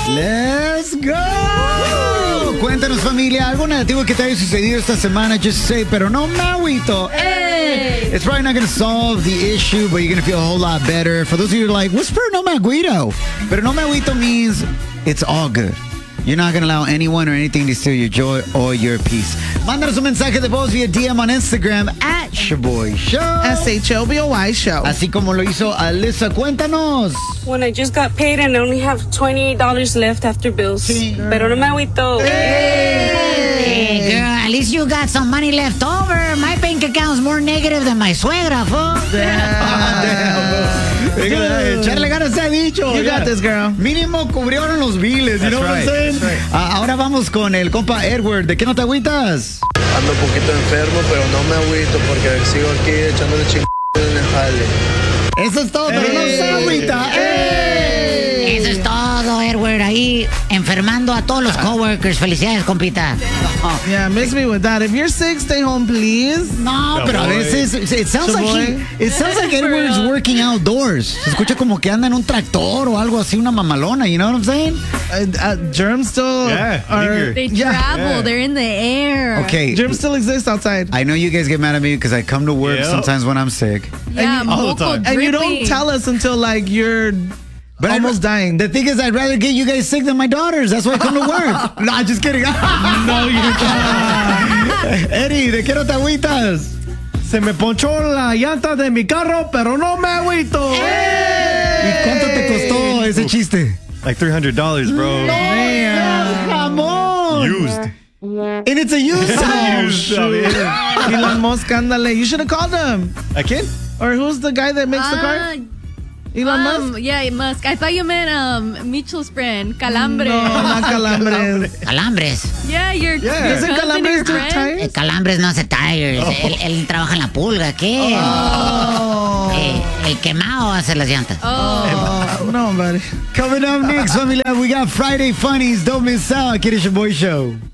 Let's go. Cuéntanos, familia, algo negativo que te haya sucedido esta semana. Just say, pero no me agüito. Hey. It's probably not going to solve the issue, but you're going to feel a whole lot better. For those of you who are like, what's pero no me agüito? Pero no me agüito means it's all good. You're not going to allow anyone or anything to steal your joy or your peace. Mándanos un mensaje de voz via DM on Instagram at Shaboy Show. SHOBOY Show. Así como lo hizo Alyssa. Cuéntanos. When I just got paid and I only have $20 left after bills. Sí. Pero no me agüito. Hey, girl, at least you got some money left over. My bank account's more negative than my suegra, fool. Echarle ganas se ha dicho. You got this, girl. Mínimo cubrieron los biles. That's right. Ahora vamos con el compa Edward. ¿De qué no te agüitas? Ando un poquito enfermo, pero no me agüito porque sigo aquí echándole chingados en el jale. Eso es todo, pero no se agüita. Eso es todo, Edward. Ahí enfermando a todos los coworkers. Felicidades, compita. Yeah, miss me with that. If you're sick, stay home, please. No, pero a veces it sounds like Edward's working outdoors. Se escucha como que anda en un tractor o algo así, una mamalona. You know what I'm saying? Germs still They travel. They're in the air. Okay. Germs still exist outside. I know you guys get mad at me because I come to work sometimes when I'm sick. Yeah, all the time. And you don't tell us until like you're almost dying. The thing is, I'd rather get you guys sick than my daughters. That's why I come to work. No, just kidding. No, you don't. Eddie, ¿de qué no te agüitas? Se me ponchó la llanta de mi carro, pero no me agüito. ¿Y cuánto te costó ese chiste? Like $300, bro. Jamón. Used. And it's a used house. Elon Musk, ándale. You should have called him. I can? Or who's the guy that makes the car? Elon Musk? Yeah, Musk. I thought you meant Mitchell's friend, Calambres. No, not Calambres. Calambres. Yeah, your Isn't cousin, Calambres your do friend. tires? Calambres no hace tires. Él trabaja en la pulga. ¿Qué? El quemado hace las llantas. No, buddy. Coming up next, familia, we got Friday Funnies. Don't miss out. Aquí es your boy show.